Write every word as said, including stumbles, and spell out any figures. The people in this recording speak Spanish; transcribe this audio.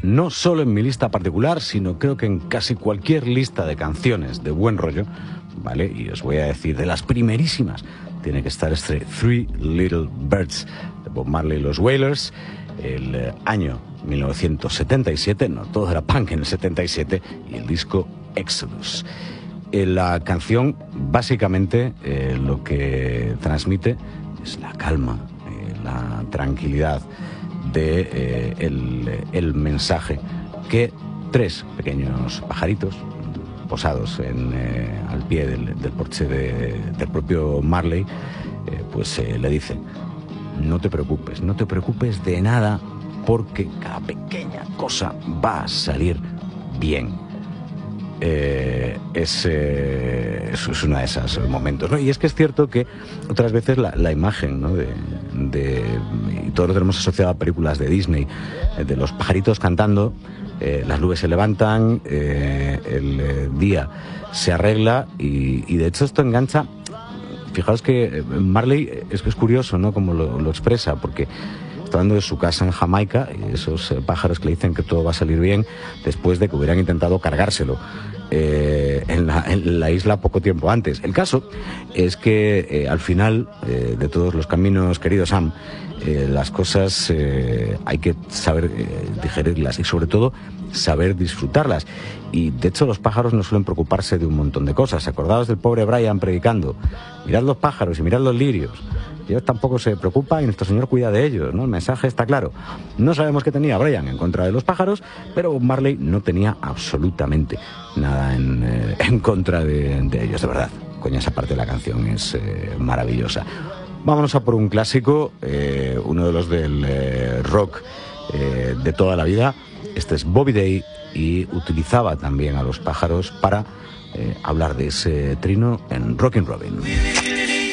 no solo en mi lista particular, sino creo que en casi cualquier lista de canciones de buen rollo, ¿vale? Y os voy a decir, de las primerísimas, tiene que estar este Three Little Birds de Bob Marley y los Wailers, el eh, año mil novecientos setenta y siete, no todo era punk en el setenta y siete, y el disco Exodus. Eh, la canción, básicamente, eh, lo que transmite es la calma, eh, la tranquilidad de eh, el, el mensaje que tres pequeños pajaritos posados en, eh, al pie del, del porche de, del propio Marley, eh, pues eh, le dicen: no te preocupes, no te preocupes de nada, porque cada pequeña cosa va a salir bien. Eh, es, eh, es, es uno de esos momentos, ¿no? Y es que es cierto que otras veces la, la imagen, ¿no? de, de, y todos lo tenemos asociado a películas de Disney, de los pajaritos cantando, eh, las nubes se levantan, eh, el eh, día se arregla, y, y de hecho esto engancha. Fijaos que Marley es que es curioso, ¿no? Como lo, lo expresa, porque está hablando de su casa en Jamaica, y esos eh, pájaros que le dicen que todo va a salir bien después de que hubieran intentado cargárselo eh, en, la, en la isla poco tiempo antes. El caso es que eh, al final eh, de todos los caminos, querido Sam, eh, las cosas eh, hay que saber eh, digerirlas y sobre todo saber disfrutarlas. Y de hecho los pájaros no suelen preocuparse de un montón de cosas. Acordaos del pobre Brian predicando: mirad los pájaros y mirad los lirios, ellos tampoco se preocupan y nuestro Señor cuida de ellos, ¿no? El mensaje está claro. No sabemos qué tenía Brian en contra de los pájaros, pero Bob Marley no tenía absolutamente nada en, eh, en contra de, de ellos, de verdad. Coña, esa parte de la canción es eh, maravillosa. Vámonos a por un clásico, eh, uno de los del eh, rock eh, de toda la vida. Este es Bobby Day, y utilizaba también a los pájaros para eh, hablar de ese trino en Rockin' Robin.